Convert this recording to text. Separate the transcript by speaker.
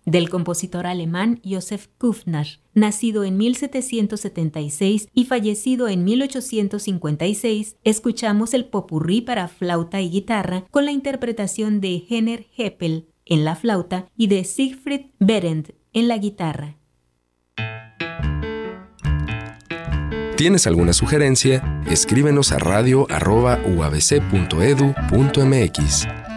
Speaker 1: del compositor alemán Joseph Kufner, nacido en 1776 y fallecido en 1856, escuchamos el popurrí para flauta y guitarra con la interpretación de Henner Heppel en la flauta y de Siegfried Behrendt en la guitarra.
Speaker 2: ¿Tienes alguna sugerencia? Escríbenos a radio@uabc.edu.mx.